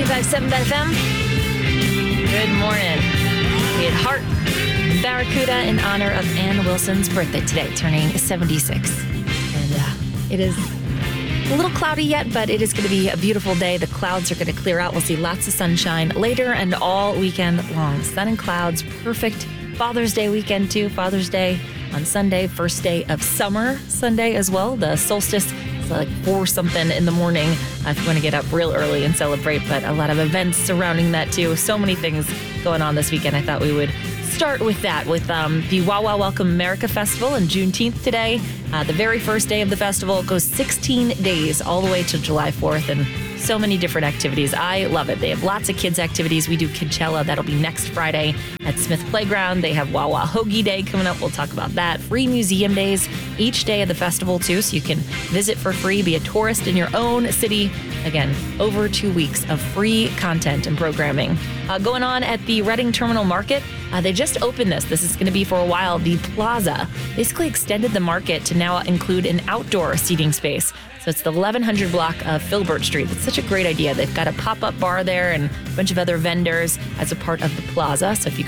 95.7 FM. Good morning. We had Heart Barracuda in honor of Ann Wilson's birthday today, turning 76. And it is a little cloudy yet, but it is going to be a beautiful day. The clouds are going to clear out. We'll see lots of sunshine later and all weekend long. Sun and clouds, perfect Father's Day weekend too. Father's Day on Sunday, first day of summer Sunday as well. The solstice is like 4-something in the morning if you want to get up real early and celebrate, but a lot of events surrounding that too. So many things going on this weekend. I thought we would start with that, with the Wawa Welcome America Festival and Juneteenth today. The very first day of the festival goes 16 days all the way to July 4th, and so many different activities. I love it. They have lots of kids' activities. We do Kidchella. That'll be next Friday at Smith Playground. They have Wawa Hoagie Day coming up. We'll talk about that. Free museum days each day of the festival, too, so you can visit for free, be a tourist in your own city. Again, over 2 weeks of free content and programming. Going on at the Reading Terminal Market, they just opened this. This is going to be for a while. The Plaza basically extended the market to now include an outdoor seating space. So it's the 1100 block of Filbert Street. It's such a great idea. They've got a pop-up bar there and a bunch of other vendors as a part of the plaza. So if you